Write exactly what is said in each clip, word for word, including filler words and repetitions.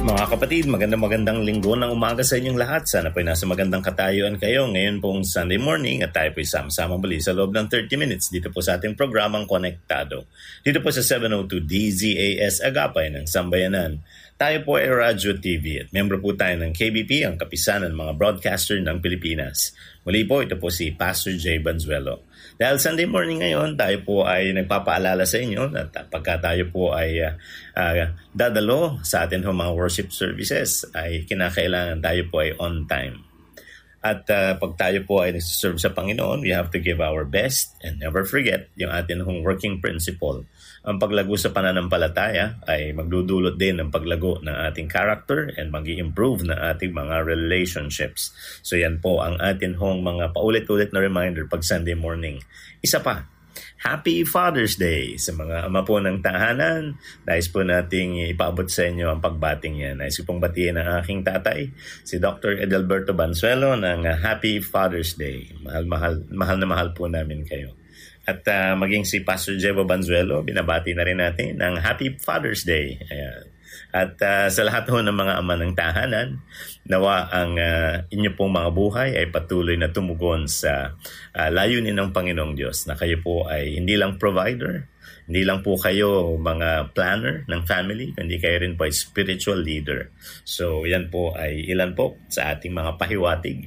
Mga kapatid, magandang magandang linggo ng umaga sa inyong lahat. Sana po'y nasa magandang katayuan kayo ngayon pong Sunday morning at tayo po'y sama-sama muli sa loob ng thirty minutes dito po sa ating programang Konektado. Dito po sa seven oh two D Z A S Agapay ng Sambayanan. Tayo po ay Radyo T V at membro po tayo ng K B P, ang kapisanan ng mga broadcaster ng Pilipinas. Muli po, ito po si Pastor Jay Banzuelo. Dahil Sunday morning ngayon, tayo po ay nagpapaalala sa inyo at pagka tayo po ay uh, uh, dadalo sa atin ng mga worship services, ay kinakailangan tayo po ay on time. At uh, pag tayo po ay nagsiserve sa Panginoon, we have to give our best and never forget yung atin hong working principle. Ang paglago sa pananampalataya ay magdudulot din ng paglago ng ating character and mag-i-improve ng ating mga relationships. So yan po ang atin hong mga paulit-ulit na reminder pag Sunday morning. Isa pa, Happy Father's Day sa mga ama po ng tahanan. Nais po nating ipaabot sa inyo ang pagbating yan. Nais ko pong batiin ang aking tatay, si Doctor Edelberto Banzuelo, ng Happy Father's Day. Mahal, mahal, mahal na mahal po namin kayo. At uh, maging si Pastor Jevo Banzuelo, binabati na rin natin ng Happy Father's Day. Ayan. At uh, sa lahat ho ng mga ama ng tahanan, nawa ang uh, inyo pong mga buhay ay patuloy na tumugon sa uh, layunin ng Panginoong Diyos, na kayo po ay hindi lang provider, hindi lang po kayo mga planner ng family, kundi kayo rin po ay spiritual leader. So yan po ay ilan po sa ating mga pahiwatig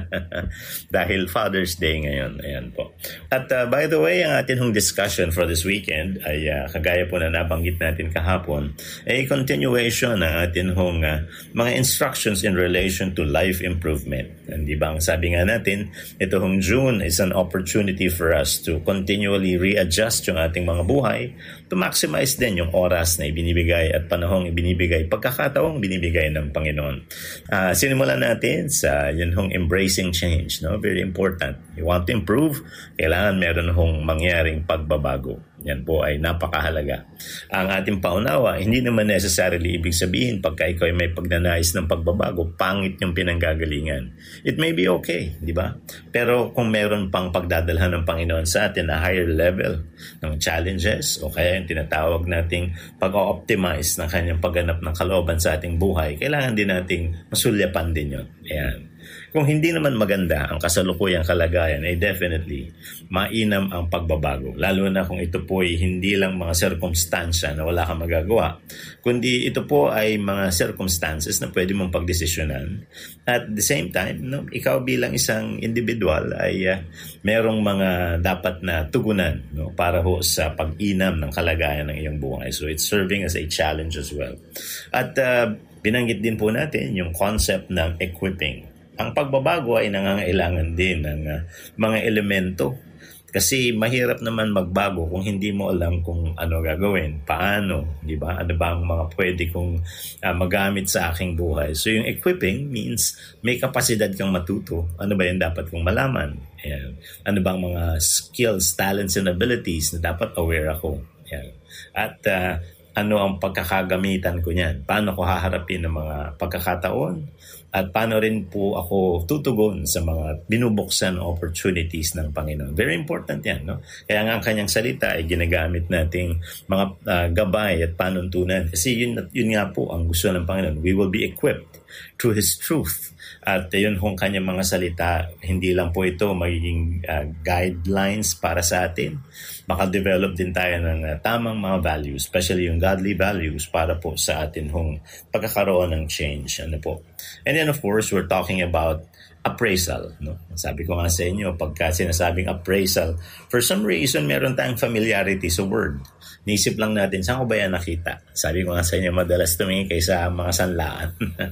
dahil Father's Day ngayon. Ayan po. At uh, by the way, ang ating hong discussion for this weekend ay uh, kagaya po na nabanggit natin kahapon, ay continuation ng ating hong uh, mga instructions in relation to life improvement. And di ba ang sabi nga natin, ito hong June is an opportunity for us to continually readjust yung ating mga buhay to maximize din yung oras na ibinibigay at panahong ibinibigay, pagkakataong binibigay ng Panginoon. Uh, sinimulan natin sa yun hong embracing change, no? Very important. You want to improve, kailangan meron hong mangyaring pagbabago. Yan po ay napakahalaga. Ang ating paunawa, hindi naman necessarily ibig sabihin pagka ikaw ay may pagnanais ng pagbabago, pangit yung pinanggagalingan. It may be okay, di ba? Pero kung meron pang pagdadalhan ng Panginoon sa atin na higher level ng challenges o kaya yung tinatawag nating pag-optimize ng kanyang pagganap ng kalooban sa ating buhay, kailangan din nating masulyapan din yun. Ayan. Kung hindi naman maganda ang kasalukuyang kalagayan, ay definitely mainam ang pagbabago. Lalo na kung ito po ay hindi lang mga sirkumstansya na wala kang magagawa, kundi ito po ay mga circumstances na pwede mong pagdesisyonan. At the same time, no, ikaw bilang isang individual ay uh, merong mga dapat na tugunan, no, para ho sa pag-inam ng kalagayan ng iyong buhay. So it's serving as a challenge as well. At uh, binanggit din po natin yung concept ng equipping. Ang pagbabago ay nangangailangan din ng uh, mga elemento. Kasi mahirap naman magbago kung hindi mo alam kung ano gagawin, paano, di ba? Ano ba ang mga pwede kong uh, magamit sa aking buhay? So yung equipping means may kapasidad kang matuto. Ano ba yung dapat kong malaman? Ayan. Ano bang mga skills, talents, and abilities na dapat aware ako? Ayan. At uh, ano ang pagkakagamitan ko niyan? Paano ko haharapin ng mga pagkakataon? At paano rin po ako tutugon sa mga binubuksan opportunities ng Panginoon. Very important yan, no? Kaya nga ang kanyang salita ay ginagamit nating mga uh, gabay at panuntunan. Kasi yun, yun nga po ang gusto ng Panginoon. We will be equipped through His truth. At yun kung kanyang mga salita, hindi lang po ito magiging uh, guidelines para sa atin. Maka-develop din tayo ng uh, tamang mga values, especially yung godly values para po sa atin hong pagkakaroon ng change. Ano po? And then of course, we're talking about appraisal. No? Sabi ko nga sa inyo, pagka sinasabing appraisal, for some reason, meron tayong familiarity sa word. Niisip lang natin, saan ko ba yan nakita? Sabi ko nga sa inyo, madalas tumingin kayo sa mga sanlaan.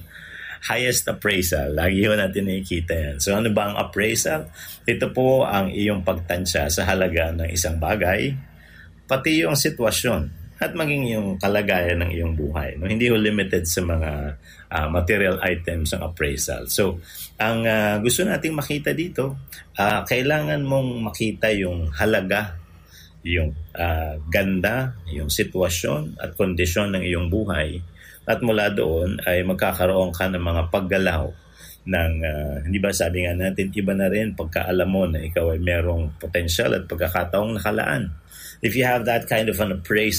Highest appraisal, lagi ho natin nakikita yan. So ano ba ang appraisal? Ito po ang iyong pagtansya sa halaga ng isang bagay, pati yung sitwasyon at maging yung kalagayan ng iyong buhay. No? Hindi ho limited sa mga uh, material items ang appraisal. So, ang uh, gusto nating makita dito, uh, kailangan mong makita yung halaga, yung uh, ganda, yung sitwasyon at kondisyon ng iyong buhay. At mula doon ay magkakaroon ka ng mga paggalaw ng, uh, hindi ba sabi nga natin, iba na rin pagkaalam mo na ikaw ay merong potensyal at pagkakataong nakalaan. If you have that kind of an appraisal,